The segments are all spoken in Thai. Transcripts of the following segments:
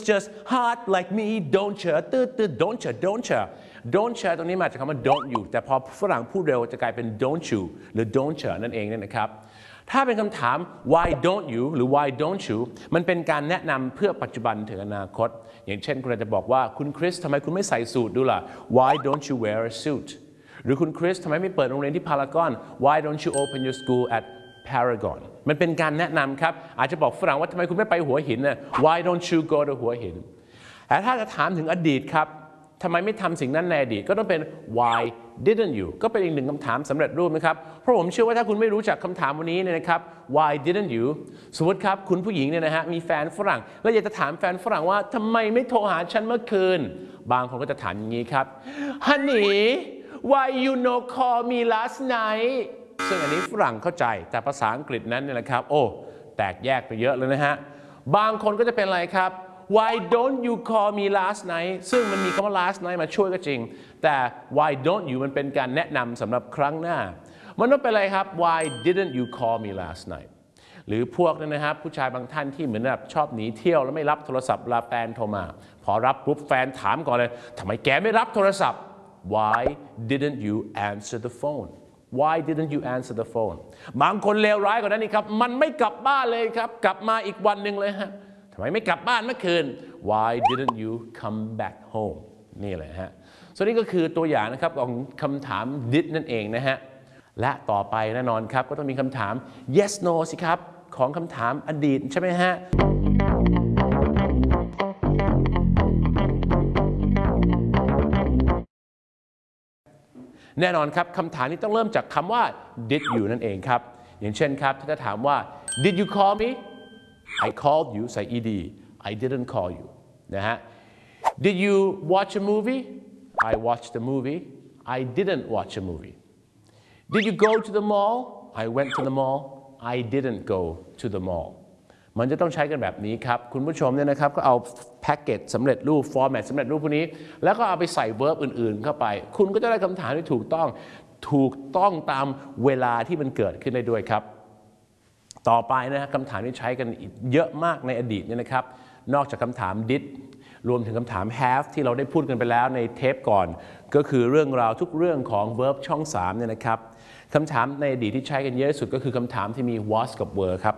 just hot like me don't you don't you don't you don't you ตรงนี้มาจากคำว่า don't you แต่พอฝรั่งพูดเร็วจะกลายเป็น don't you หรือ don't you นั่นเองเนี่ยนะครับถ้าเป็นคำถาม why don't you หรือ why don't you มันเป็นการแนะนำเพื่อปัจจุบันถึงอนาคตอย่างเช่นคุณอาจจะบอกว่าคุณคริสทำไมคุณไม่ใส่สูทดูล่ะ why don't you wear a suit หรือคุณคริสทำไมไม่เปิดโรงเรียนที่พารากอน why don't you open your school at Paragon มันเป็นการแนะนำครับอาจจะบอกฝรั่งว่าทำไมคุณไม่ไปหัวหินน่ะ why don't you go to หัวหินแต่ถ้าจะถามถึงอดีตครับทำไมไม่ทำสิ่งนั้นในอดีตก็ต้องเป็น why didn't you ก็เป็นอีกหนึ่งคำถามสำเร็จรูปนะครับเพราะผมเชื่อว่าถ้าคุณไม่รู้จักคำถามวันนี้เนี่ยนะครับ why didn't you สมมติครับคุณผู้หญิงเนี่ยนะฮะมีแฟนฝรั่งแล้วอยากจะถามแฟนฝรั่งว่าทำไมไม่โทรหาฉันเมื่อคืนบางคนก็จะถามอย่างนี้ครับ honey why you no call me last night ซึ่งอันนี้ฝรั่งเข้าใจแต่ภาษาอังกฤษนั้นเนี่ยนะครับโอ้แตกแยกไปเยอะเลยนะฮะบางคนก็จะเป็นอะไรครับ why don't you call me last night ซึ่งมันมีคำว่า last night มาช่วยก็จริงแต่ why don't you มันเป็นการแนะนำสำหรับครั้งหน้ามันต้องเป็นอะไรครับ why didn't you call me last night หรือพวกนั้นนะครับผู้ชายบางท่านที่เหมือนแบบชอบหนีเที่ยวแล้วไม่รับโทรศัพท์เวลาแฟนโทรมาพอรับปุ๊บแฟนถามก่อนเลยทำไมแกไม่รับโทรศัพท์ why didn't you answer the phone Why didn't you answer the phone บางคนเลวร้ายกว่านั้นนี่ครับมันไม่กลับบ้านเลยครับกลับมาอีกวันหนึ่งเลยฮะทำไมไม่กลับบ้านเมื่อคืน Why didn't you come back home นี่แหละฮะส่วนนี้ก็คือตัวอย่างนะครับของคำถาม did นั่นเองนะฮะและต่อไปแน่นอนครับก็ต้องมีคำถาม yes no สิครับของคำถามอดีตใช่ไหมฮะแน่นอนครับคำถามนี้ต้องเริ่มจากคำว่า did you นั่นเองครับอย่างเช่นครับถ้าจะถามว่า did you call me I called you ใส่ ed I didn't call you นะฮะ did you watch a movie I watched the movie I didn't watch a movie did you go to the mall I went to the mall I didn't go to the mall มันจะต้องใช้กันแบบนี้ครับคุณผู้ชมเนี่ยนะครับก็เอาแพ็กเกจสำเร็จรูปฟอร์แมตสำเร็จรูปพวกนี้แล้วก็เอาไปใส่เวิร์บอื่นๆเข้าไปคุณก็จะได้คำถามที่ถูกต้องตามเวลาที่มันเกิดขึ้นได้ด้วยครับต่อไปนะคำถามที่ใช้กันเยอะมากในอดีตเนี่ยนะครับนอกจากคำถาม did รวมถึงคำถาม have ที่เราได้พูดกันไปแล้วในเทปก่อนก็คือเรื่องราวทุกเรื่องของ verb ช่อง3เนี่ยนะครับคำถามในอดีตที่ใช้กันเยอะที่สุดก็คือคำถามที่มี was กับ were ครับ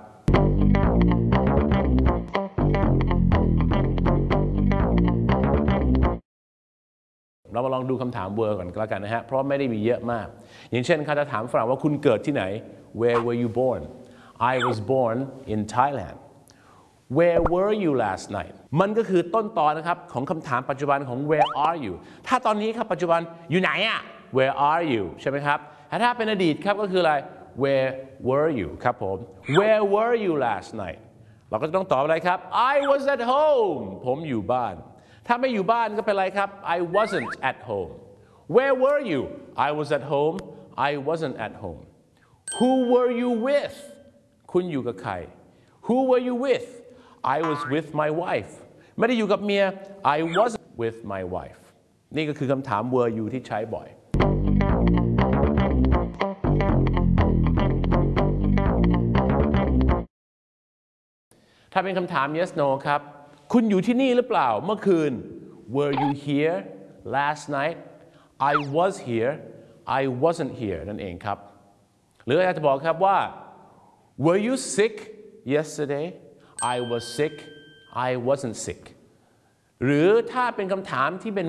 เรามาลองดูคำถาม were ก่อนก็แล้วกันนะฮะเพราะไม่ได้มีเยอะมากอย่างเช่นเขาจะถามฝรั่งว่าคุณเกิดที่ไหน Where were you born I was born in Thailand Where were you last night มันก็คือต้นตอนะครับของคำถามปัจจุบันของ Where are you ถ้าตอนนี้ครับปัจจุบันอยู่ไหนอะ Where are you ใช่ไหมครับถ้าเป็นอดีตครับก็คืออะไร Where were you ครับผม Where were you last night เราก็จะต้องตอบอะไรครับ I was at home ผมอยู่บ้านถ้าไม่อยู่บ้านก็เป็นอะไรครับ I wasn't at home Where were you I was at home I wasn't at home Who were you with คุณอยู่กับใคร Who were you with I was with my wife ไม่ได้อยู่กับเมีย I wasn't with my wife นี่ก็คือคำถาม were you ที่ใช้บ่อยถ้าเป็นคำถาม yes no ครับคุณอยู่ที่นี่หรือเปล่าเมื่อคืน Were you here last night I was here I wasn't here นั่นเองครับหรืออาจจะบอกครับว่า Were you sick yesterday I was sick I wasn't sick หรือถ้าเป็นคำถามที่เป็น